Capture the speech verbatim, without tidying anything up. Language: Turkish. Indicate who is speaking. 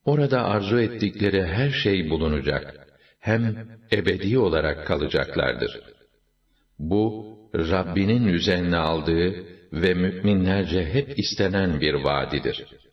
Speaker 1: Orada arzu ettikleri her şey bulunacak. Hem ebedi olarak kalacaklardır. Bu, Rabbinin üzerine aldığı ve müminlerce hep istenen bir vaadidir.